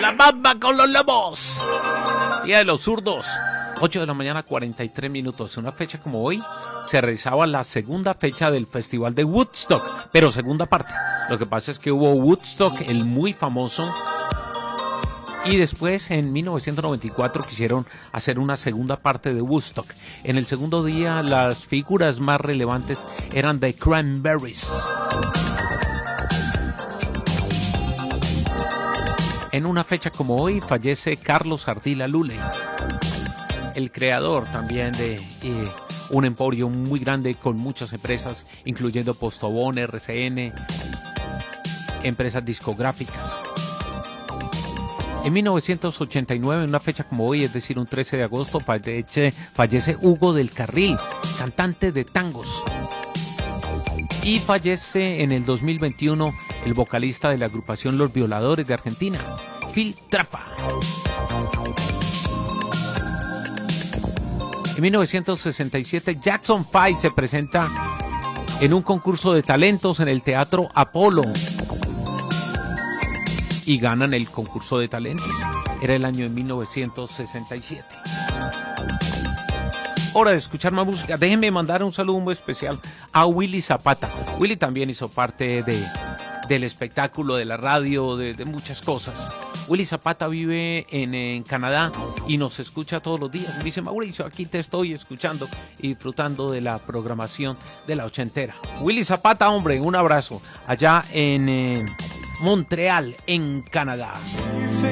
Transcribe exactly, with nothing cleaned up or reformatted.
la bamba con los lobos. Día de los zurdos. ocho de la mañana, cuarenta y tres minutos. Una fecha como hoy se realizaba la segunda fecha del Festival de Woodstock, pero segunda parte. Lo que pasa es que hubo Woodstock, el muy famoso, y después en mil novecientos noventa y cuatro quisieron hacer una segunda parte de Woodstock. En el segundo día las figuras más relevantes eran The Cranberries. En una fecha como hoy fallece Carlos Ardila Luley, el creador también de eh, un emporio muy grande con muchas empresas, incluyendo Postobón, R C N, empresas discográficas. En mil novecientos ochenta y nueve, en una fecha como hoy, es decir, un trece de agosto, fallece, fallece Hugo del Carril, cantante de tangos. Y fallece en el dos mil veintiuno el vocalista de la agrupación Los Violadores de Argentina, Phil Trafa. En mil novecientos sesenta y siete, Jackson Five se presenta en un concurso de talentos en el Teatro Apolo y ganan el concurso de talentos. Era el año de mil novecientos sesenta y siete. Hora de escuchar más música. Déjenme mandar un saludo muy especial a Willy Zapata. Willy también hizo parte de, del espectáculo, de la radio, de, de muchas cosas. Willy Zapata vive en, en Canadá y nos escucha todos los días. Me dice: Mauricio, aquí te estoy escuchando y disfrutando de la programación de la ochentera. Willy Zapata, hombre, un abrazo allá en eh, Montreal, en Canadá.